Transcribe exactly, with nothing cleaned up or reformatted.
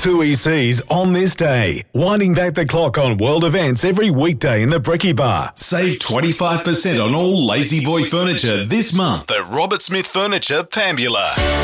two E Cs on this day. Winding back the clock on world events every weekday in the Brekkie Bar. Save twenty-five percent on all Lazy Boy furniture this month at Robert Smith Furniture, Pambula.